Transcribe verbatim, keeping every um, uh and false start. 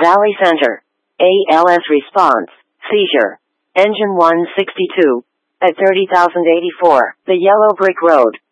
Valley Center. A L S response. Seizure. Engine one sixty-two. At thirty thousand eighty-four. The Yellow Brick Road.